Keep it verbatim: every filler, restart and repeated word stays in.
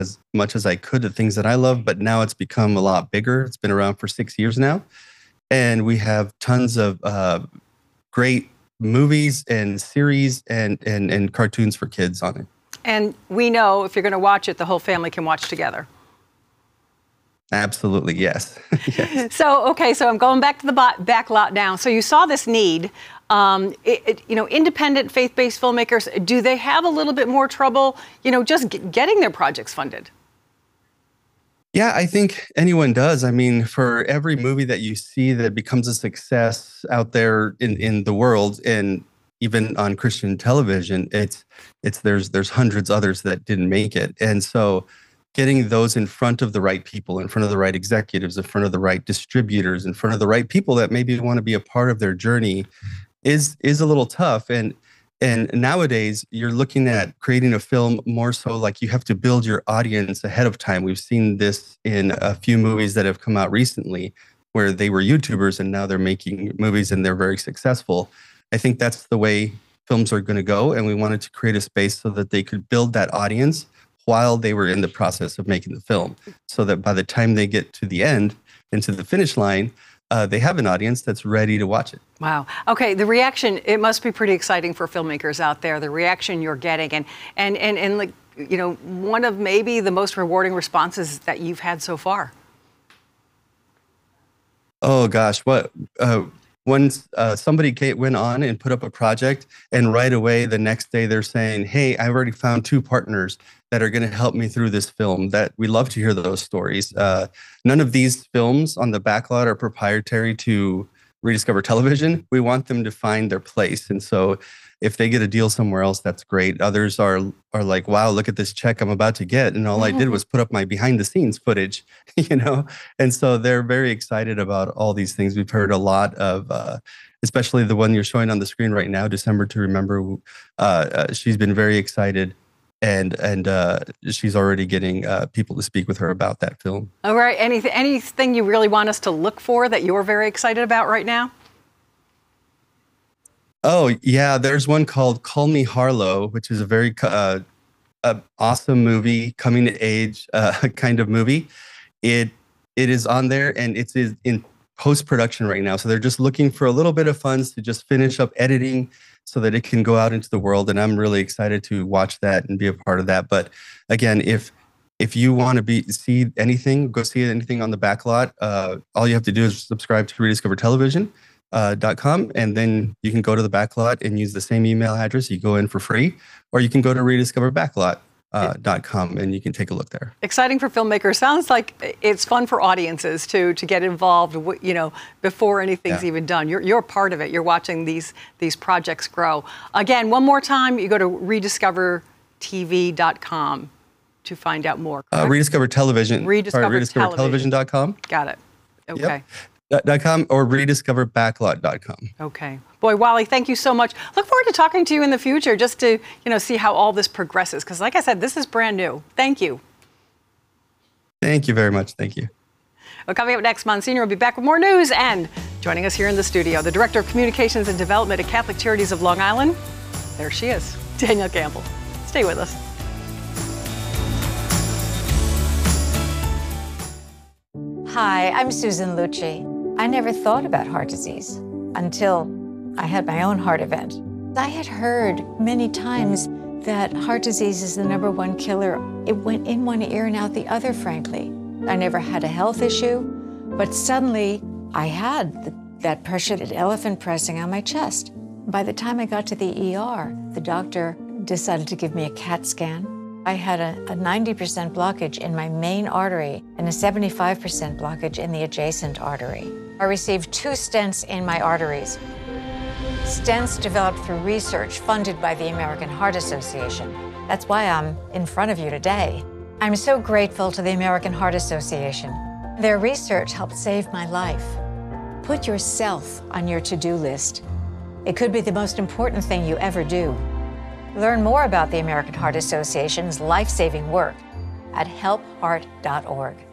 as much as I could the things that I love, but now it's become a lot bigger. It's been around for six years now. And we have tons of uh, great movies and series and, and, and cartoons for kids on it. And we know if you're going to watch it, the whole family can watch together. Absolutely, yes. yes. So, okay, so I'm going back to the back lot now. So you saw this need. Um, it, it, you know, independent faith-based filmmakers, do they have a little bit more trouble, you know, just g- getting their projects funded? Yeah, I think anyone does. I mean, for every movie that you see that becomes a success out there in, in the world, and even on Christian television, it's it's there's there's hundreds others that didn't make it. And so getting those in front of the right people, in front of the right executives, in front of the right distributors, in front of the right people that maybe want to be a part of their journey is is a little tough. And and nowadays you're looking at creating a film more so like you have to build your audience ahead of time. We've seen this in a few movies that have come out recently where they were YouTubers and now they're making movies and they're very successful. I think that's the way films are going to go. And we wanted to create a space so that they could build that audience while they were in the process of making the film, so that by the time they get to the end and to the finish line, uh, they have an audience that's ready to watch it. Wow. Okay, the reaction, it must be pretty exciting for filmmakers out there, the reaction you're getting. And, and, and, and like, you know, one of maybe the most rewarding responses that you've had so far. Oh, gosh. What? Uh, Once uh, somebody went on and put up a project, and right away the next day they're saying, hey, I've already found two partners that are going to help me through this film. That we love to hear those stories. Uh, none of these films on the backlot are proprietary to Rediscover Television. We want them to find their place. And so if they get a deal somewhere else, that's great. Others are are like, wow, look at this check I'm about to get. And all I did was put up my behind the scenes footage, you know? And so they're very excited about all these things. We've heard a lot of, uh, especially the one you're showing on the screen right now, December to Remember. Uh, uh, she's been very excited. And and uh, she's already getting uh, people to speak with her about that film. All right. Anything, anything you really want us to look for that you're very excited about right now? Oh, yeah. There's one called Call Me Harlow, which is a very uh, a awesome movie, coming to age uh, kind of movie. It It is on there and it's in post-production right now. So they're just looking for a little bit of funds to just finish up editing so that it can go out into the world. And I'm really excited to watch that and be a part of that. But again, if if you want to be see anything, go see anything on the backlot, uh, all you have to do is subscribe to Rediscover Television. Uh, dot com, and then you can go to the backlot and use the same email address. You go in for free, or you can go to rediscover backlot dot com uh, and you can take a look there. Exciting for filmmakers. Sounds like it's fun for audiences to to get involved, you know, before anything's yeah. even done. You're you're part of it. You're watching these these projects grow. Again, one more time, you go to rediscover T V dot com to find out more. Uh, Rediscover Television. Rediscover, sorry, rediscover television dot com. Got it. Okay. Yep. Dot com or rediscover backlot dot com. Okay. Boy, Wally, thank you so much. Look forward to talking to you in the future just to, you know, see how all this progresses. Because like I said, this is brand new. Thank you. Thank you very much. Thank you. Well, coming up next, Monsignor will be back with more news, and joining us here in the studio, the Director of Communications and Development at Catholic Charities of Long Island. There she is, Danielle Campbell. Stay with us. Hi, I'm Susan Lucci. I never thought about heart disease until I had my own heart event. I had heard many times that heart disease is the number one killer. It went in one ear and out the other, frankly. I never had a health issue, but suddenly I had the, that pressure, that elephant pressing on my chest. By the time I got to the E R, the doctor decided to give me a CAT scan. I had a, a ninety percent blockage in my main artery and a seventy-five percent blockage in the adjacent artery. I received two stents in my arteries. Stents developed through research funded by the American Heart Association. That's why I'm in front of you today. I'm so grateful to the American Heart Association. Their research helped save my life. Put yourself on your to-do list. It could be the most important thing you ever do. Learn more about the American Heart Association's life-saving work at help heart dot org.